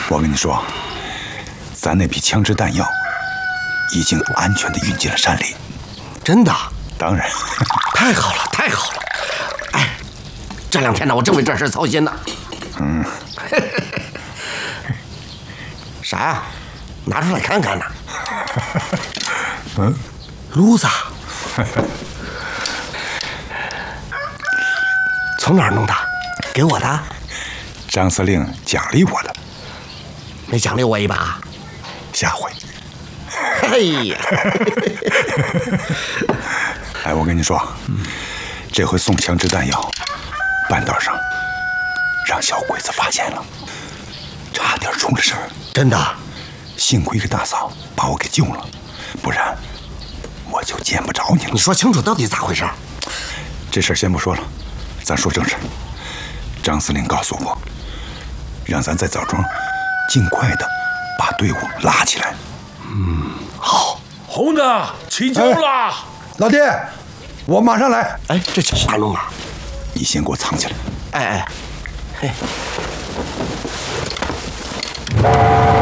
我跟你说，咱那批枪支弹药已经安全地运进了山里。 真的？ 当然。 太好了，太好了！哎，这2天呢，我正为这事操心呢。啥呀？拿出来看看呢。炉子。从哪儿弄的？给我的？ 张司令奖励我的。 没奖励我一把？ 下回。 哎呀！ 哎，我跟你说，这回送枪支弹药，半道上让小鬼子发现了，差点出了事儿。 真的？ 幸亏一个大嫂把我给救了，不然我就见不着你了。 你说清楚到底咋回事？ 这事儿先不说了，咱说正事。张司令告诉我，让咱在枣庄尽快的把队伍拉起来。 好。 红子起轿了。 老弟，我马上来。 哎，这枪咋弄啊？ 你先给我藏起来。 哎，嘿。